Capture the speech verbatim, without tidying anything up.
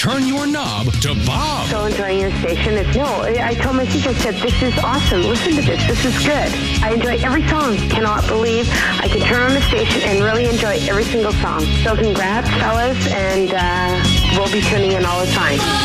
turn your knob to Bob. So enjoying your station. It's, no, I told my teacher, I said, this is awesome. Listen to this. This is good. I enjoy every song. Cannot believe I can turn on the station and really enjoy every single song. So congrats, fellas, and uh, we'll be tuning in all the time.